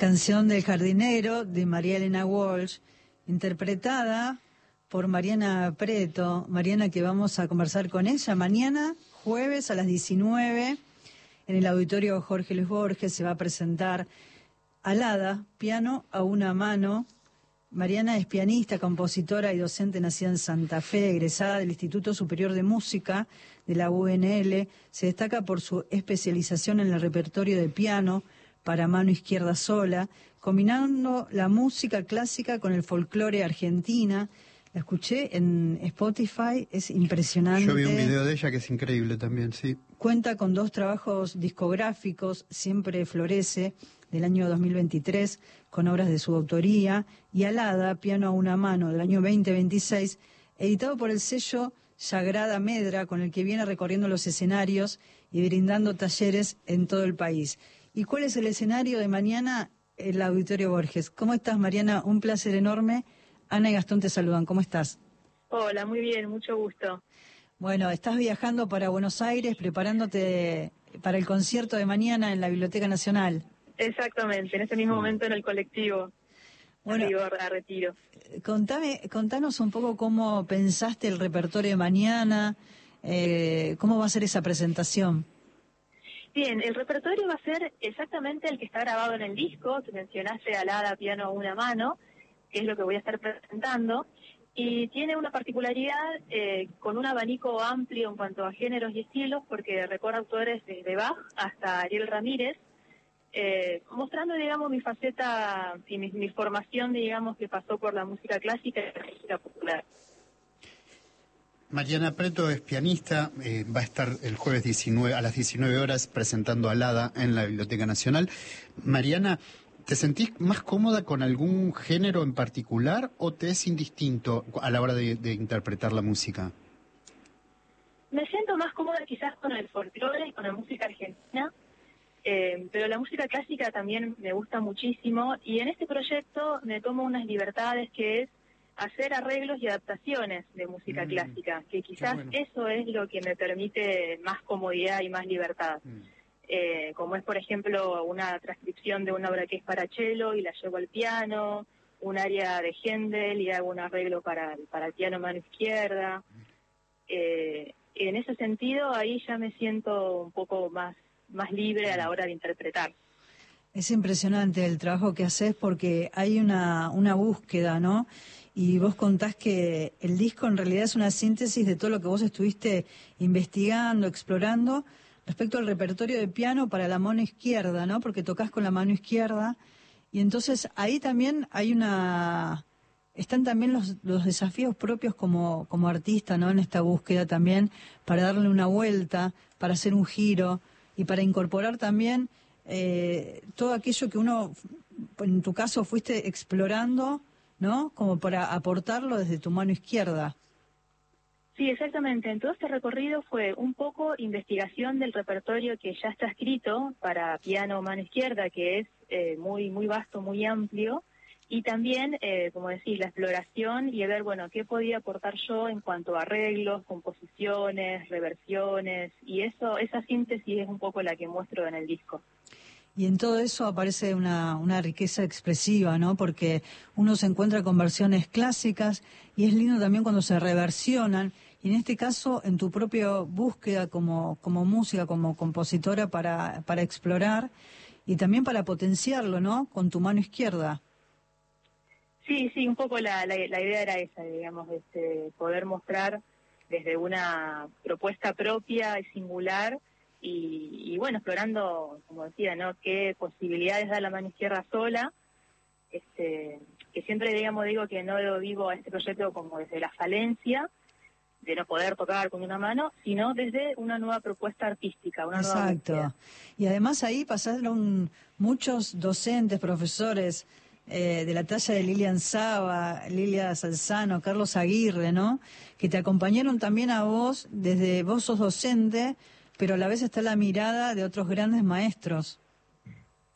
Canción del jardinero de María Elena Walsh, interpretada por Mariana Preto. Mariana, que vamos a conversar con ella mañana, jueves a las 19, en el auditorio Jorge Luis Borges se va a presentar Alada, piano a una mano. Mariana es pianista, compositora y docente nacida en Santa Fe, egresada del Instituto Superior de Música de la UNL. Se destaca por su especialización en el repertorio de piano para mano izquierda sola, combinando la música clásica con el folclore argentina. La escuché en Spotify, es impresionante. Yo vi un video de ella que es increíble también, sí. Cuenta con 2 trabajos discográficos, Siempre Florece, del año 2023, con obras de su autoría, y Alada, piano a una mano, del año 2026, editado por el sello Sagrada Medra, con el que viene recorriendo los escenarios y brindando talleres en todo el país. ¿Y cuál es el escenario de mañana? El Auditorio Borges. ¿Cómo estás, Mariana? Un placer enorme. Ana y Gastón te saludan. ¿Cómo estás? Hola, muy bien, mucho gusto. Bueno, estás viajando para Buenos Aires, preparándote para el concierto de mañana en la Biblioteca Nacional. Exactamente, en ese mismo momento en el colectivo. Bueno, a Retiro. Contanos un poco cómo pensaste el repertorio de mañana, cómo va a ser esa presentación. Bien, el repertorio va a ser exactamente el que está grabado en el disco, que mencionaste, Alada, piano a una mano, que es lo que voy a estar presentando, y tiene una particularidad con un abanico amplio en cuanto a géneros y estilos, porque recorre autores desde Bach hasta Ariel Ramírez, mostrando, digamos, mi faceta y mi formación, digamos, que pasó por la música clásica y la música popular. Mariana Preto es pianista, va a estar el jueves 19 a las 19 horas presentando Alada en la Biblioteca Nacional. Mariana, ¿te sentís más cómoda con algún género en particular o te es indistinto a la hora de interpretar la música? Me siento más cómoda quizás con el folclore y con la música argentina, pero la música clásica también me gusta muchísimo, y en este proyecto me tomo unas libertades, que es hacer arreglos y adaptaciones de música clásica, que quizás eso es lo que me permite más comodidad y más libertad. Como es, por ejemplo, una transcripción de una obra que es para cello y la llevo al piano, un área de Händel y hago un arreglo para el piano mano izquierda. En ese sentido, ahí ya me siento un poco más libre a la hora de interpretar. Es impresionante el trabajo que haces, porque hay una búsqueda, ¿no? Y vos contás que el disco en realidad es una síntesis de todo lo que vos estuviste investigando, explorando, respecto al repertorio de piano para la mano izquierda, ¿no? Porque tocas con la mano izquierda, y entonces ahí también están también los desafíos propios como artista, ¿no? En esta búsqueda también, para darle una vuelta, para hacer un giro, y para incorporar también todo aquello que uno, en tu caso, fuiste explorando, ¿no? Como para aportarlo desde tu mano izquierda. Sí, exactamente. En todo este recorrido fue un poco investigación del repertorio que ya está escrito para piano mano izquierda, que es muy vasto, muy amplio, y también, como decís, la exploración y ver, bueno, qué podía aportar yo en cuanto a arreglos, composiciones, reversiones, y esa síntesis es un poco la que muestro en el disco. Y en todo eso aparece una riqueza expresiva, ¿no? Porque uno se encuentra con versiones clásicas, y es lindo también cuando se reversionan. Y en este caso, en tu propia búsqueda como música, como compositora, para explorar y también para potenciarlo, ¿no? Con tu mano izquierda. Sí, un poco la idea era esa, digamos, poder mostrar desde una propuesta propia y singular, y bueno, explorando, como decía, ¿no? Qué posibilidades da la mano izquierda sola, que siempre, digamos, digo que no vivo a este proyecto como desde la falencia de no poder tocar con una mano, sino desde una nueva propuesta artística, una nueva búsqueda. Y además ahí pasaron muchos docentes, profesores, de la talla de Lilian Saba, Lilia Salzano, Carlos Aguirre, ¿no? Que te acompañaron también a vos, desde vos sos docente, pero a la vez está la mirada de otros grandes maestros.